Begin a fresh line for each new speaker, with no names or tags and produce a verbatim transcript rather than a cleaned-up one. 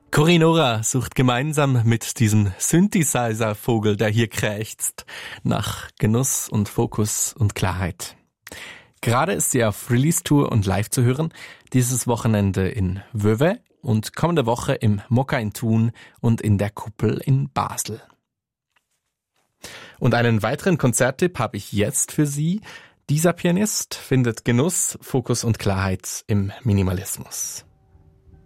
Corinora sucht gemeinsam mit diesem Synthesizer-Vogel, der hier krächzt, nach Genuss und Fokus und Klarheit. Gerade ist sie auf Release-Tour und live zu hören, dieses Wochenende in Wöwe und kommende Woche im Mokka in Thun und in der Kuppel in Basel. Und einen weiteren Konzerttipp habe ich jetzt für Sie. Dieser Pianist findet Genuss, Fokus und Klarheit im Minimalismus.